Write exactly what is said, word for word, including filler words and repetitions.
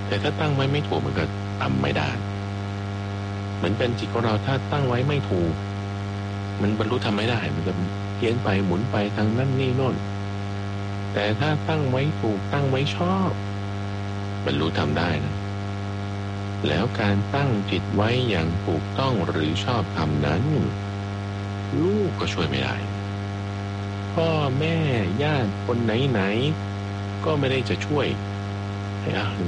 แต่ถ้าตั้งไว้ไม่ถูกมันก็ทำไม่ได้เหมือนกันจิตของเราถ้าตั้งไว้ไม่ถูกมันบรรลุทำไม่ได้มันจะเพี้ยนไปหมุนไปทางนั่นนี่โน่นแต่ถ้าตั้งไว้ถูกตั้งไว้ชอบบรรลุทำได้นะแล้วการตั้งจิตไว้อย่างถูกต้องหรือชอบธรรมนั้นลูกก็ช่วยไม่ได้พ่อแม่ญาติคนไหนๆก็ไม่ได้จะช่วยให้อ่ะ